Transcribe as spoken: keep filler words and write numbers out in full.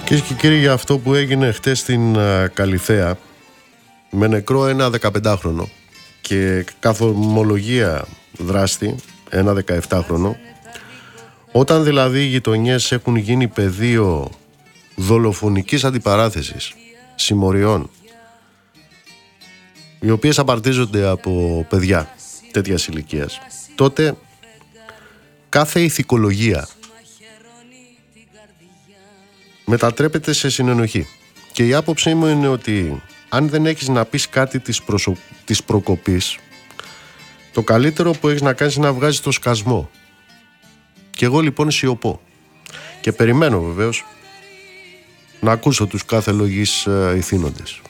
Κυρίες και κύριοι, για αυτό που έγινε χτες στην Καλιθέα, με νεκρό ένα δεκαπεντάχρονο και καθ' ομολογία δράστη ένα δεκαεπτάχρονο, όταν δηλαδή οι γειτονιές έχουν γίνει πεδίο δολοφονικής αντιπαράθεσης, συμμοριών, οι οποίες απαρτίζονται από παιδιά τέτοιας ηλικίας, τότε κάθε ηθικολογία μετατρέπεται σε συνενοχή. Και η άποψή μου είναι ότι αν δεν έχεις να πεις κάτι της, προσω... της προκοπής, το καλύτερο που έχεις να κάνεις είναι να βγάζεις το σκασμό. Και εγώ λοιπόν σιωπώ. Και περιμένω βεβαίως να ακούσω τους κάθε λογής ε, ηθήνοντες.